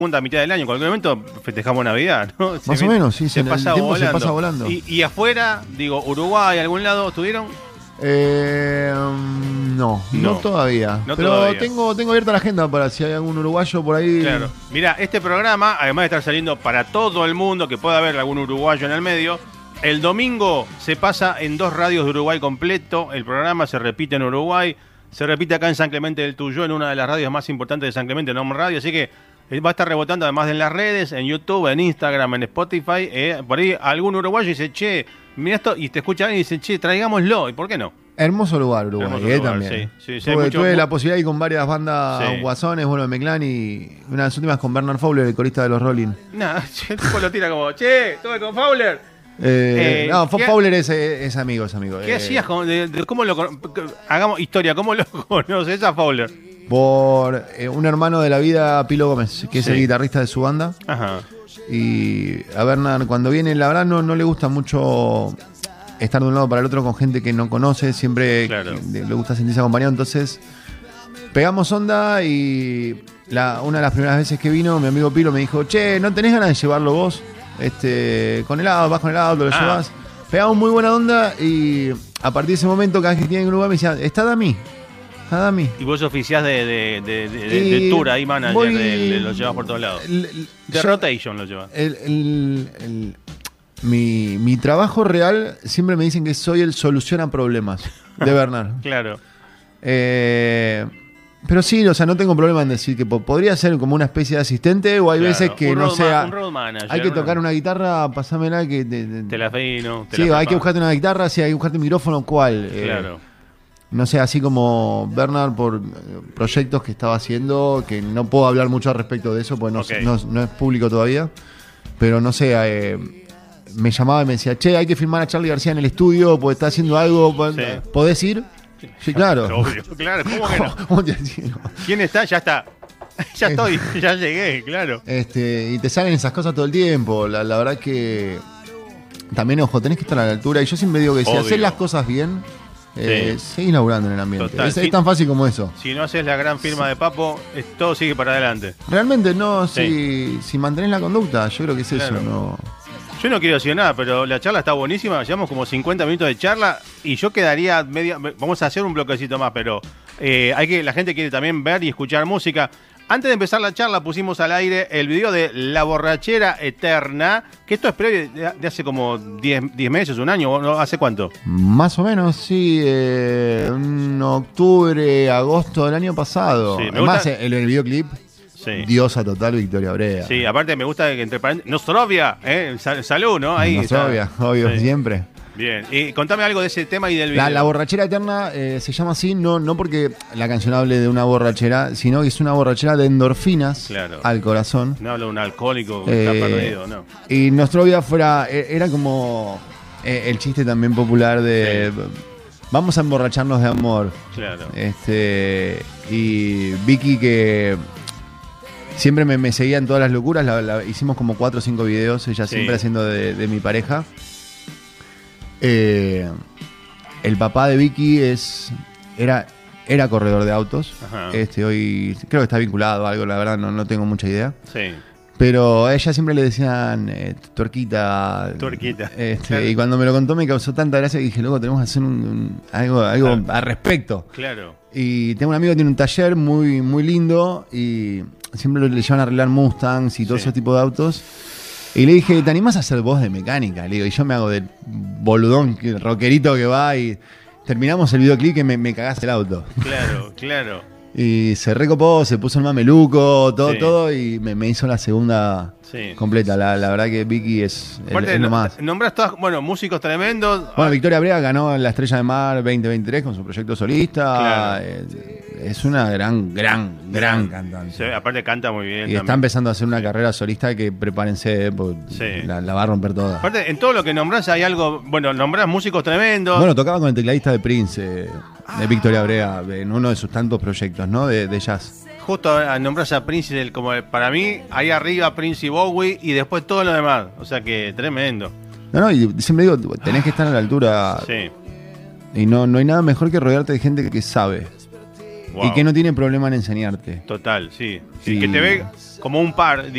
segunda mitad del año, en cualquier momento festejamos Navidad, ¿no? Más o menos, sí, se pasa volando. Se pasa volando. Y afuera, digo, Uruguay, ¿algún lado estuvieron? No todavía. No pero todavía. Tengo abierta la agenda para si hay algún uruguayo por ahí. Claro. Mirá, este programa, además de estar saliendo para todo el mundo, que pueda haber algún uruguayo en el medio, el domingo se pasa en 2 radios de Uruguay completo. El programa se repite en Uruguay, se repite acá en San Clemente del Tuyó, en una de las radios más importantes de San Clemente, NOM Radio. Así que va a estar rebotando además en las redes, en YouTube, en Instagram, en Spotify. Por ahí algún uruguayo dice, che, mira esto, y te escucha alguien y dice, che, traigámoslo. ¿Y por qué no? Hermoso lugar, Uruguay, Hermoso lugar, también. Sí, Tuve la posibilidad de ir con varias bandas, Sí. Guasones, bueno, de Meclán y una de las últimas con Bernard Fowler, el corista de los Rolling. Nada, el tipo lo tira como, che, estuve con Fowler. Fowler es amigo. ¿Qué hacías? ¿Cómo lo hagamos historia? ¿Cómo lo conoces a Fowler? Por un hermano de la vida, Pilo Gómez, que es el guitarrista de su banda. Ajá. Y a Bernard, cuando viene, la verdad no le gusta mucho estar de un lado para el otro con gente que no conoce, siempre Claro. le gusta sentirse acompañado. Entonces pegamos onda y una de las primeras veces que vino, mi amigo Pilo me dijo, che, ¿no tenés ganas de llevarlo vos? Con el auto, vas con el auto, lo llevas. Pegamos muy buena onda y a partir de ese momento, cada vez que tiene un lugar me decía, está Dami. Y vos oficiás de tour ahí, manager, lo llevas por todos lados. Rotation lo llevas. Mi trabajo real, siempre me dicen que soy el soluciona problemas de Bernard. Claro. Pero sí, o sea, no tengo problema en decir que podría ser como una especie de asistente o hay veces que no sea. Un road manager, hay que tocar una guitarra, pasámela que. Te la afino. Sí, hay que buscarte una guitarra, sí, hay que buscarte un micrófono, ¿cuál? Claro. No sé, así como Bernard por proyectos que estaba haciendo, que no puedo hablar mucho al respecto de eso, porque no es público todavía. Pero no sé, me llamaba y me decía, che, hay que filmar a Charly García en el estudio, porque está haciendo algo, ¿podés ir? Sí, claro. Obvio, claro, ¿cómo que no? ¿Quién está? Ya está. Ya estoy, ya llegué, claro. Y te salen esas cosas todo el tiempo. La verdad que también, ojo, tenés que estar a la altura. Y yo siempre digo que si haces las cosas bien, seguís laburando en el ambiente. Total. Es tan fácil como eso. Si no haces la gran firma de Papo, todo sigue para adelante. Realmente no, si mantenés la conducta, yo creo que es eso. No. Yo no quiero decir nada, pero la charla está buenísima. Llevamos como 50 minutos de charla y yo quedaría media. Vamos a hacer un bloquecito más, pero la gente quiere también ver y escuchar música. Antes de empezar la charla pusimos al aire el video de La Borrachera Eterna, que esto es previo de hace como 10 meses, un año, ¿no? ¿Hace cuánto? Más o menos, sí, en octubre, agosto del año pasado. Sí, además, el videoclip. Sí. Diosa total, Victoria Brea. Sí, aparte me gusta que entre paréntesis. Nostrovia, salud, ¿no? Ahí Nostrovia, obvio, sí. Siempre. Bien, y contame algo de ese tema y del video. La borrachera eterna se llama así, no porque la canción hable de una borrachera, sino que es una borrachera de endorfinas al corazón. No hablo de un alcohólico que está perdido, no. Y Nostrovia era como el chiste también popular de vamos a emborracharnos de amor. Claro. Y Vicky, que siempre me seguía en todas las locuras, hicimos como 4 o 5 videos, ella siempre haciendo de mi pareja. El papá de Vicky era corredor de autos. Ajá. Hoy creo que está vinculado a algo, la verdad no tengo mucha idea. Sí. Pero a ella siempre le decían tuerquita. Claro. Y cuando me lo contó me causó tanta gracia que dije, loco, tenemos que hacer algo al respecto. Claro. Y tengo un amigo que tiene un taller muy, muy lindo y siempre le llevan a arreglar Mustangs y todo ese tipo de autos. Y le dije, ¿te animás a hacer voz de mecánica? Le digo, y yo me hago del boludón, rockerito que va y terminamos el videoclip que me cagás el auto. Claro. Y se recopó, se puso el mameluco, todo, y me hizo la segunda completa. La verdad que Vicky es lo más. Nombrás todas, músicos tremendos. Bueno, Victoria Brea ganó la Estrella de Mar 2023 con su proyecto solista. Claro. Es una gran cantante. Sí, aparte canta muy bien. Y también. está empezando a hacer una carrera solista que prepárense, porque la va a romper toda. Aparte, en todo lo que nombrás hay algo, nombrás músicos tremendos. Bueno, tocaba con el tecladista de Prince, de Victoria Brea, en uno de sus tantos proyectos, ¿no? De jazz. Justo nombrás a Prince, como para mí, ahí arriba Prince y Bowie y después todo lo demás. O sea que tremendo. No, y siempre digo, tenés que estar a la altura. Sí. Y no hay nada mejor que rodearte de gente que sabe. Wow. Y que no tiene problema en enseñarte. Total, sí. Sí, que te ve como un par,